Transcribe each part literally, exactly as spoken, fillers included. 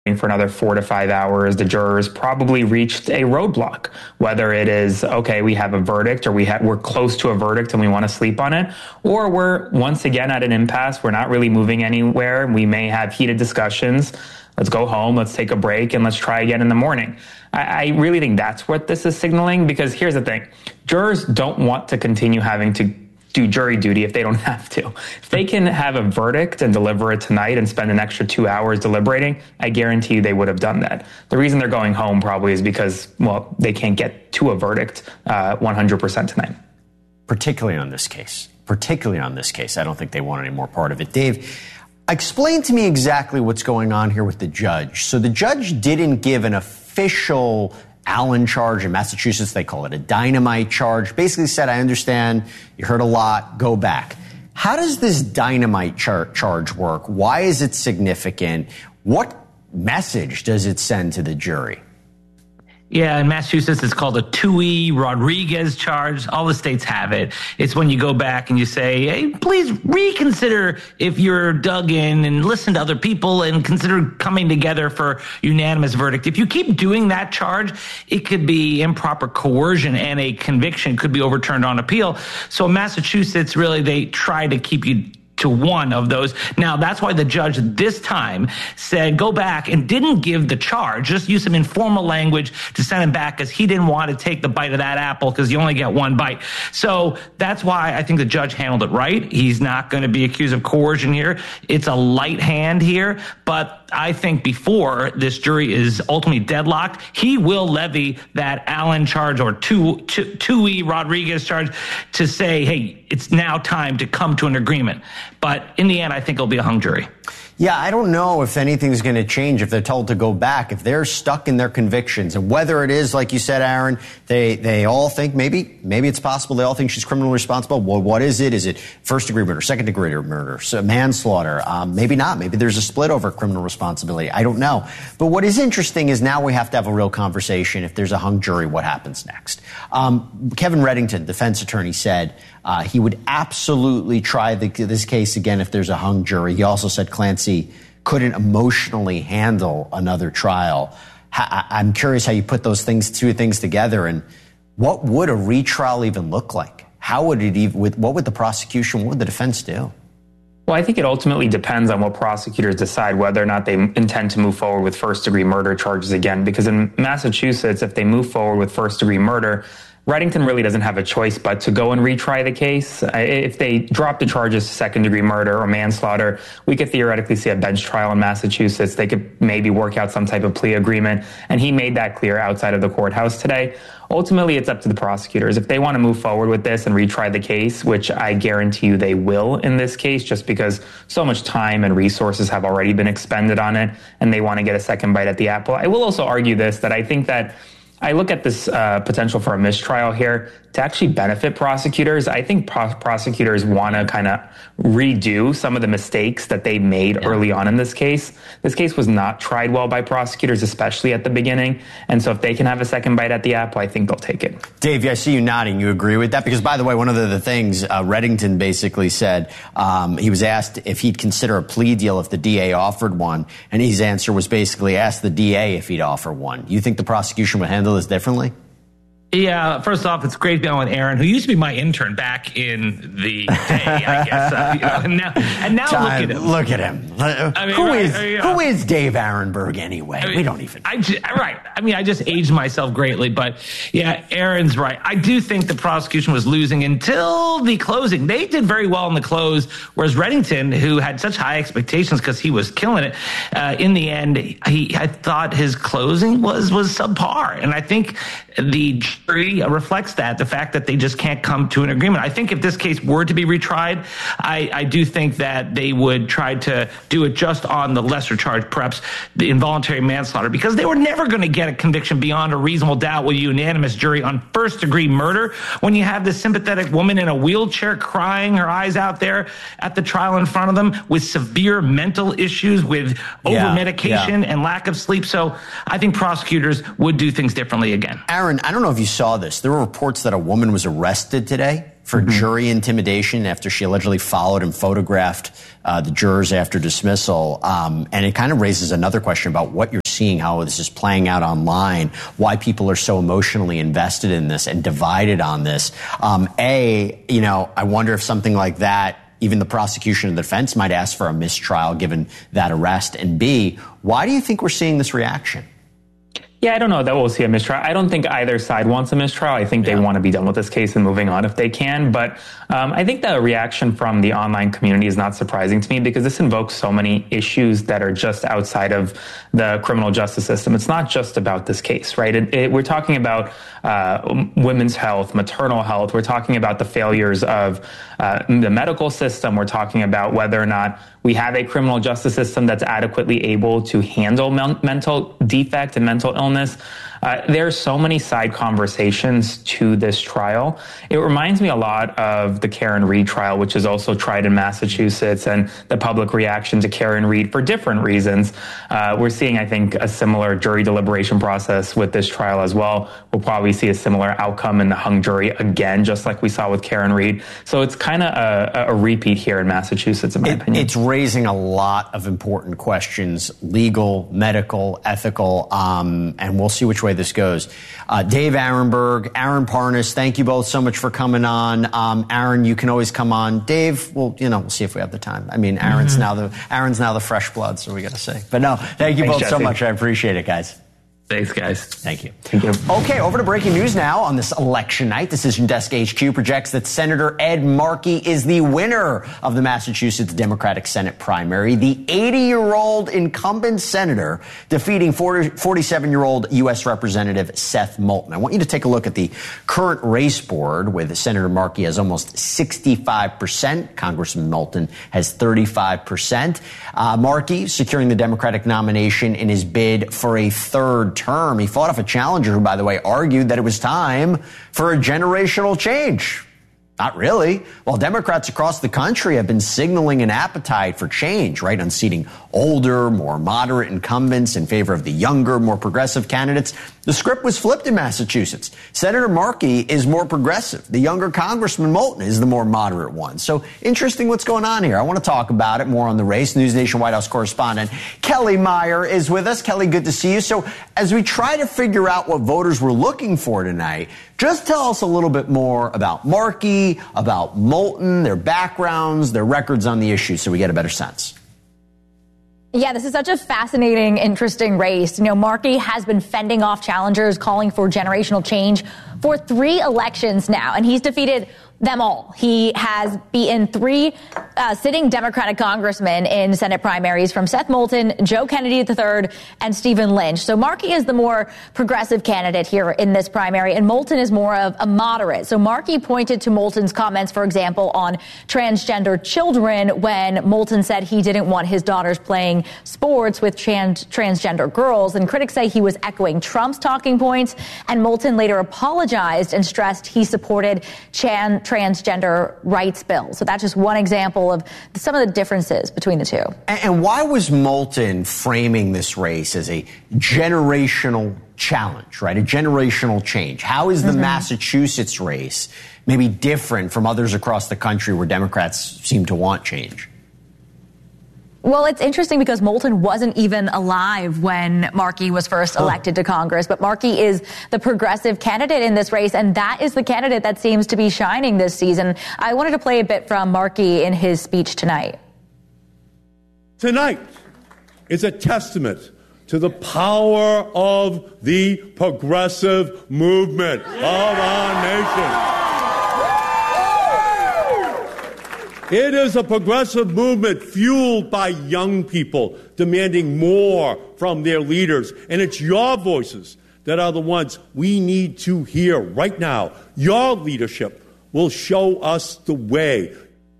for another four to five hours, the jurors probably reached a roadblock, whether it is, okay, we have a verdict, or we ha- we're close to a verdict and we want to sleep on it, or we're once again at an impasse. We're not really moving anywhere. We may have heated discussions. Let's go home, let's take a break, and let's try again in the morning. I, I really think that's what this is signaling, because here's the thing. Jurors don't want to continue having to do jury duty if they don't have to. If they can have a verdict and deliver it tonight and spend an extra two hours deliberating, I guarantee you they would have done that. The reason they're going home probably is because, well, they can't get to a verdict uh, one hundred percent tonight. Particularly on this case. Particularly on this case. I don't think they want any more part of it. Dave, explain to me exactly what's going on here with the judge. So the judge didn't give an official Allen charge. In Massachusetts, they call it a dynamite charge. Basically said, I understand, you heard a lot, go back. How does this dynamite char- charge work? Why is it significant? What message does it send to the jury? Yeah, in Massachusetts, it's called a Toohey Rodriguez charge. All the states have it. It's when you go back and you say, hey, please reconsider if you're dug in and listen to other people and consider coming together for unanimous verdict. If you keep doing that charge, it could be improper coercion, and a conviction could be overturned on appeal. So in Massachusetts, really, they try to keep you to one of those. Now, that's why the judge this time said go back and didn't give the charge, just use some informal language to send him back, because he didn't want to take the bite of that apple, because you only get one bite. So that's why I think the judge handled it right. He's not going to be accused of coercion here. It's a light hand here, but I think before this jury is ultimately deadlocked, he will levy that Allen charge or Toohey Rodriguez charge to say, hey, it's now time to come to an agreement. But in the end, I think it'll be a hung jury. Yeah, I don't know if anything's going to change if they're told to go back, if they're stuck in their convictions. And whether it is, like you said, Aaron, they they all think maybe maybe it's possible they all think she's criminally responsible. Well, what is it? Is it first degree murder, second degree murder, so manslaughter? Um, maybe not. Maybe there's a split over criminal responsibility. I don't know. But what is interesting is now we have to have a real conversation. If there's a hung jury, what happens next? Um, Kevin Reddington, defense attorney, said uh, he would absolutely try the, this case again if there's a hung jury. He also said Clancy couldn't emotionally handle another trial. I'm curious how you put those things, two things together, and what would a retrial even look like? How would it even, what would the prosecution, what would the defense do? Well, I think it ultimately depends on what prosecutors decide whether or not they intend to move forward with first-degree murder charges again. Because in Massachusetts, if they move forward with first-degree murder, Reddington really doesn't have a choice but to go and retry the case. If they drop the charges to second-degree murder or manslaughter, we could theoretically see a bench trial in Massachusetts. They could maybe work out some type of plea agreement, and he made that clear outside of the courthouse today. Ultimately, it's up to the prosecutors. If they want to move forward with this and retry the case, which I guarantee you they will in this case, just because so much time and resources have already been expended on it, and they want to get a second bite at the apple. I will also argue this, that I think that I look at this uh, potential for a mistrial here to actually benefit prosecutors. I think pro- prosecutors want to kind of redo some of the mistakes that they made yeah. early on in this case. This case was not tried well by prosecutors, especially at the beginning. And so if they can have a second bite at the apple, I think they'll take it. Dave, I see you nodding. You agree with that? Because, by the way, one of the, the things uh, Reddington basically said, um, he was asked if he'd consider a plea deal if the D A offered one. And his answer was basically ask the D A if he'd offer one. You think the prosecution would handle this differently? Yeah, first off, it's great to be on with Aaron, who used to be my intern back in the day, I guess. Uh, you know, and now, and now Time, look at him. Look at him. I mean, who, right, is, you know, who is Dave Arenberg anyway? I mean, we don't even. I just, right. I mean, I just aged myself greatly. But, yeah, Aaron's right. I do think the prosecution was losing until the closing. They did very well in the close, whereas Reddington, who had such high expectations because he was killing it, uh, in the end, he I thought his closing was, was subpar. And I think the jury reflects that, the fact that they just can't come to an agreement. I think if this case were to be retried, I, I do think that they would try to do it just on the lesser charge, perhaps the involuntary manslaughter, because they were never going to get a conviction beyond a reasonable doubt with a unanimous jury on first-degree murder. When you have this sympathetic woman in a wheelchair crying her eyes out there at the trial in front of them with severe mental issues, with over-medication yeah, yeah. and lack of sleep. So I think prosecutors would do things differently again. Aaron, I don't know if you saw this. There were reports that a woman was arrested today for mm-hmm. jury intimidation after she allegedly followed and photographed uh, the jurors after dismissal. Um, and it kind of raises another question about what you're seeing, how this is playing out online, why people are so emotionally invested in this and divided on this. Um, A, you know, I wonder if something like that, even the prosecution and the defense might ask for a mistrial given that arrest. And B, why do you think we're seeing this reaction? Yeah, I don't know that we'll see a mistrial. I don't think either side wants a mistrial. I think they yeah. want to be done with this case and moving on if they can. But um, I think the reaction from the online community is not surprising to me because this invokes so many issues that are just outside of the criminal justice system. It's not just about this case, right? It, it, we're talking about uh, women's health, maternal health. We're talking about the failures of uh, the medical system. We're talking about whether or not we have a criminal justice system that's adequately able to handle men- mental defect and mental illness. Uh, there are so many side conversations to this trial. It reminds me a lot of the Karen Read trial, which is also tried in Massachusetts, and the public reaction to Karen Read for different reasons. Uh, we're seeing, I think, a similar jury deliberation process with this trial as well. We'll probably see a similar outcome in the hung jury again, just like we saw with Karen Read. So it's kind of a, a repeat here in Massachusetts, in my it, opinion. It's raising a lot of important questions, legal, medical, ethical, um, and we'll see which way this goes. Uh, Dave Aronberg, Aaron Parnas, thank you both so much for coming on. Um, Aaron, you can always come on. Dave, well, you know, we'll see if we have the time. I mean, Aaron's mm-hmm. now the Aaron's now the fresh blood, so we got to say. But no, thank you Thanks, both Jesse. so much. I appreciate it, guys. Thanks, guys. Thank you. Thank you. Okay, over to breaking news now on this election night. Decision Desk H Q projects that Senator Ed Markey is the winner of the Massachusetts Democratic Senate primary. The eighty-year-old incumbent senator defeating forty-seven-year-old U S Representative Seth Moulton. I want you to take a look at the current race board with Senator Markey has almost sixty-five percent. Congressman Moulton has thirty-five percent. Uh, Markey securing the Democratic nomination in his bid for a third term. He fought off a challenger who, by the way, argued that it was time for a generational change. Not really. While Democrats across the country have been signaling an appetite for change, right, unseating older, more moderate incumbents in favor of the younger, more progressive candidates, the script was flipped in Massachusetts. Senator Markey is more progressive. The younger Congressman Moulton is the more moderate one. So interesting what's going on here. I want to talk about it more on the race. News Nation White House correspondent Kelly Meyer is with us. Kelly, good to see you. So as we try to figure out what voters were looking for tonight, just tell us a little bit more about Markey, about Moulton, their backgrounds, their records on the issue, so we get a better sense. Yeah, this is such a fascinating, interesting race. You know, Markey has been fending off challengers, calling for generational change for three elections now, and he's defeated them all. He has beaten three uh, sitting Democratic congressmen in Senate primaries, from Seth Moulton, Joe Kennedy the third, and Stephen Lynch. So Markey is the more progressive candidate here in this primary, and Moulton is more of a moderate. So Markey pointed to Moulton's comments, for example, on transgender children, when Moulton said he didn't want his daughters playing sports with trans- transgender girls. And critics say he was echoing Trump's talking points, and Moulton later apologized and stressed he supported Chan transgender rights bill. So that's just one example of some of the differences between the two. And why was Moulton framing this race as a generational challenge, right? A generational change? How is the mm-hmm. Massachusetts race maybe different from others across the country where Democrats seem to want change? Well, it's interesting because Moulton wasn't even alive when Markey was first elected to Congress, but Markey is the progressive candidate in this race, and that is the candidate that seems to be shining this season. I wanted to play a bit from Markey in his speech tonight. Tonight is a testament to the power of the progressive movement of our nation. It is a progressive movement fueled by young people demanding more from their leaders. And it's your voices that are the ones we need to hear right now. Your leadership will show us the way.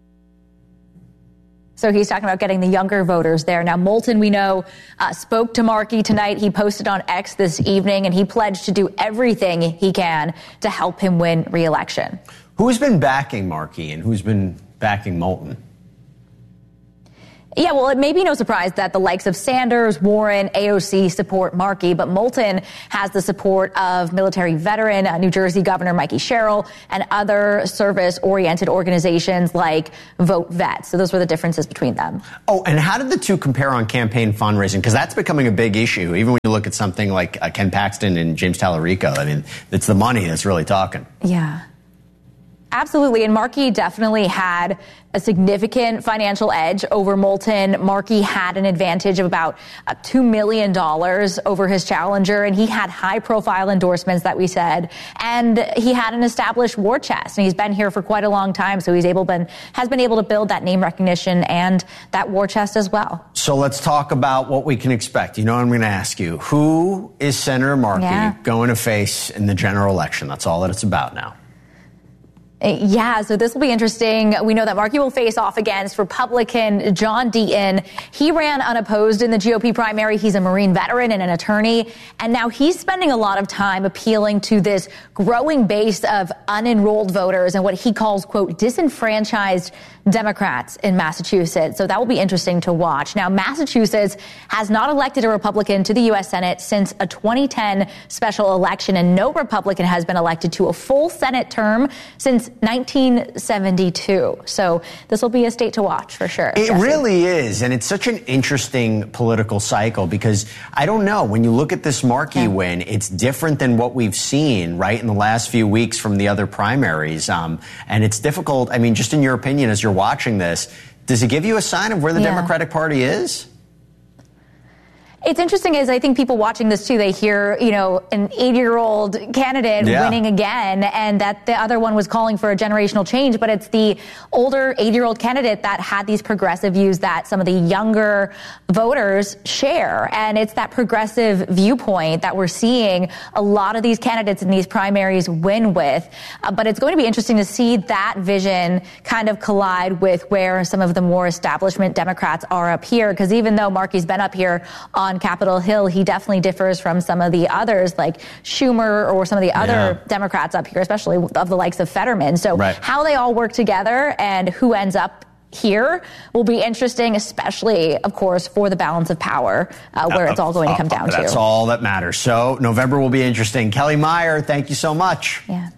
So he's talking about getting the younger voters there. Now, Moulton, we know, uh, spoke to Markey tonight. He posted on X this evening, and he pledged to do everything he can to help him win re-election. Who's been backing Markey and who's been backing Moulton? Yeah, well, it may be no surprise that the likes of Sanders, Warren, A O C support Markey, but Moulton has the support of military veteran, uh, New Jersey Governor Mikey Sherrill, and other service-oriented organizations like Vote Vets. So those were the differences between them. Oh, and how did the two compare on campaign fundraising? Because that's becoming a big issue. Even when you look at something like uh, Ken Paxton and James Tallarico, I mean, it's the money that's really talking. Yeah. Absolutely. And Markey definitely had a significant financial edge over Moulton. Markey had an advantage of about uh, two million dollars over his challenger, and he had high-profile endorsements that we said, and he had an established war chest, and he's been here for quite a long time, so he's able been has been able to build that name recognition and that war chest as well. So let's talk about what we can expect. You know what I'm going to ask you. Who is Senator Markey yeah. going to face in the general election? That's all that it's about now. Yeah, so this will be interesting. We know that Markey will face off against Republican John Deaton. He ran unopposed in the G O P primary. He's a Marine veteran and an attorney. And now he's spending a lot of time appealing to this growing base of unenrolled voters and what he calls, quote, disenfranchised Democrats in Massachusetts. So that will be interesting to watch. Now, Massachusetts has not elected a Republican to the U S Senate since a twenty ten special election, and no Republican has been elected to a full Senate term since nineteen seventy-two. So this will be a state to watch for sure. It Jesse. really is. And it's such an interesting political cycle because I don't know, when you look at this Markey yeah. win, it's different than what we've seen, right, in the last few weeks from the other primaries. Um, and it's difficult. I mean, just in your opinion, as you're watching this, does it give you a sign of where the yeah. Democratic Party is? It's interesting is I think people watching this too, they hear, you know, an eighty-year-old candidate yeah. winning again and that the other one was calling for a generational change, but it's the older eighty-year-old candidate that had these progressive views that some of the younger voters share. And it's that progressive viewpoint that we're seeing a lot of these candidates in these primaries win with. Uh, but it's going to be interesting to see that vision kind of collide with where some of the more establishment Democrats are up here. Because even though Markey's been up here on On Capitol Hill, he definitely differs from some of the others like Schumer or some of the other yeah. Democrats up here, especially of the likes of Fetterman. So right. how they all work together and who ends up here will be interesting, especially, of course, for the balance of power, uh, where uh, it's all going uh, to come down that's to. That's all that matters. So November will be interesting. Kelly Meyer, thank you so much. Yeah.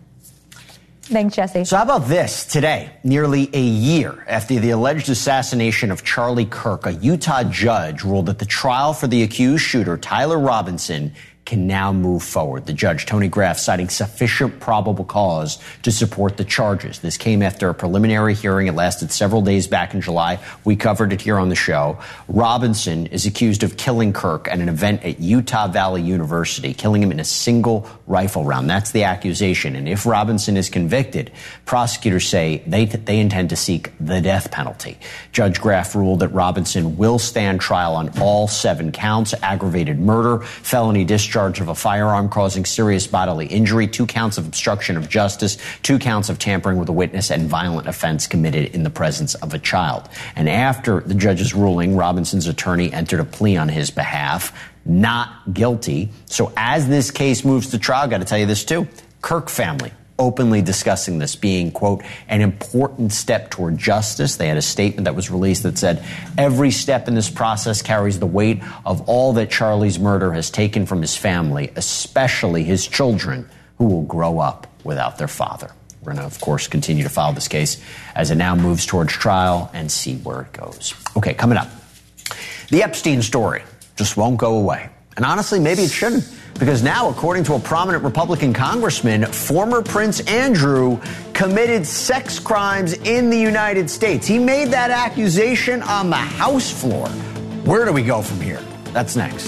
Thanks, Jesse. So how about this? Today, nearly a year after the alleged assassination of Charlie Kirk, a Utah judge ruled that the trial for the accused shooter, Tyler Robinson, can now move forward. The judge, Tony Graff, citing sufficient probable cause to support the charges. This came after a preliminary hearing. It lasted several days back in July. We covered it here on the show. Robinson is accused of killing Kirk at an event at Utah Valley University, killing him in a single rifle round. That's the accusation. And if Robinson is convicted, prosecutors say they, they intend to seek the death penalty. Judge Graff ruled that Robinson will stand trial on all seven counts: aggravated murder, felony discharge of a firearm causing serious bodily injury, two counts of obstruction of justice, two counts of tampering with a witness, and violent offense committed in the presence of a child. And after the judge's ruling, Robinson's attorney entered a plea on his behalf, not guilty. So as this case moves to trial, got to tell you this too, Kirk family openly discussing this being, quote, an important step toward justice. They had a statement that was released that said, every step in this process carries the weight of all that Charlie's murder has taken from his family, especially his children, who will grow up without their father. We're going to, of course, continue to follow this case as it now moves towards trial and see where it goes. Okay, coming up, the Epstein story just won't go away. And honestly, maybe it shouldn't, because now, according to a prominent Republican congressman, former Prince Andrew committed sex crimes in the United States. He made that accusation on the House floor. Where do we go from here? That's next.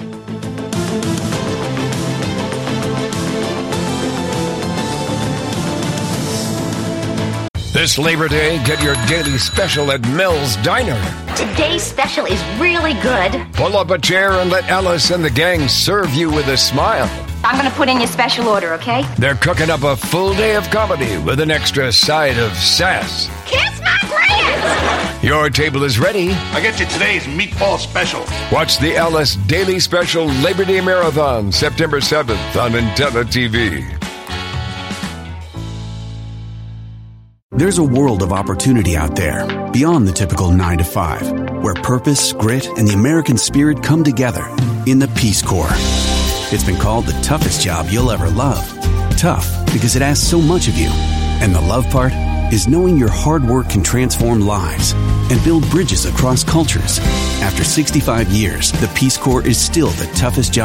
This Labor Day, get your daily special at Mel's Diner. Today's special is really good. Pull up a chair and let Alice and the gang serve you with a smile. I'm going to put in your special order, okay? They're cooking up a full day of comedy with an extra side of sass. Kiss my pants! Your table is ready. I get you today's meatball special. Watch the Alice Daily Special Labor Day Marathon, September seventh on Intella T V. There's a world of opportunity out there, beyond the typical nine to five, where purpose, grit, and the American spirit come together in the Peace Corps. It's been called the toughest job you'll ever love. Tough because it asks so much of you. And the love part is knowing your hard work can transform lives and build bridges across cultures. After sixty-five years, the Peace Corps is still the toughest job